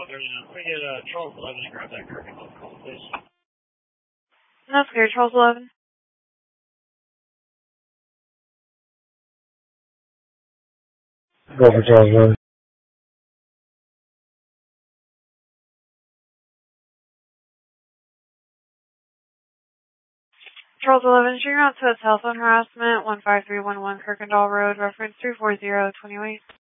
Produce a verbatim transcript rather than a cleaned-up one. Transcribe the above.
Can we get uh, Charles eleven to grab that Kirkendall call, please? That's clear, Charles eleven. Go for Charles eleven. Charles eleven, you're out to telephone harassment, one five three one one Kirkendall Road, reference three four zero two eight.